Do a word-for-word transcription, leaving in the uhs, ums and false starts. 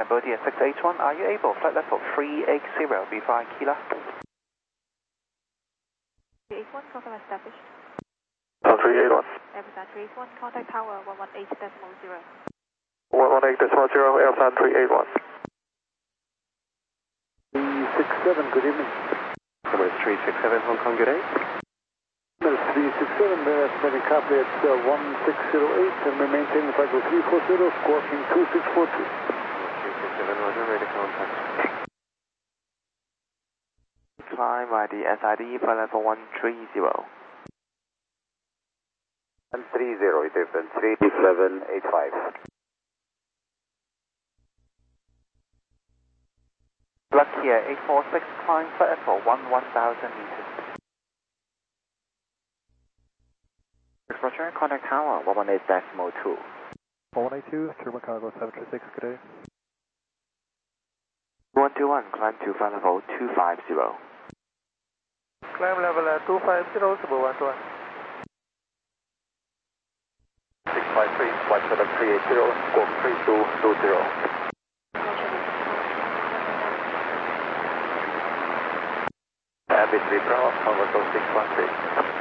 Cambodia six eight one, are you able? Flight level three eight zero, V five Kilo. three eight one, confirm established. Uh, three eight one. Ampersand three eight one, contact tower one one eight decimal zero. one one eight decimal zero, Ampersand three eight one. three six seven, good evening. Emirates three six seven, Hong Kong, good day. Emirates three six seven, we're estimating copy at uh, one six zero eight, and we're maintaining flight level three four zero, squawking two six four two. three six seven, Roger, ready contact. Climb by the S I D, flight level one three zero. one three zero, Ethiopian three seven eight five. Black here, eight four six, climb flight level one one thousand meters. Roger, contact tower one one eight decimal two. one one eight two, German cargo seven three six, good day. one two one, climb to flight level two five zero. Climb level uh, two five zero, Cebu one two one. six five three, flight level three eight zero, squawk three two two zero. Abbey three Bravo, Converso six one three.